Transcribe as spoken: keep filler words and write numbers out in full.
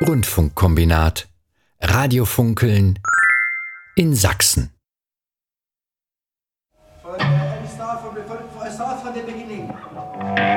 Rundfunkkombinat. Radiofunkeln in Sachsen. Von, äh, start from the, from, start from the beginning.